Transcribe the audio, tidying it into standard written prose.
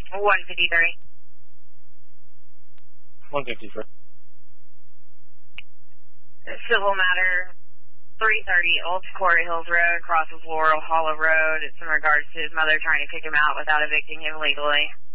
153. 153. Civil matter, 330 Old Quarry Hills Road, crosses Laurel Hollow Road. It's in regards to his mother trying to kick him out without evicting him legally.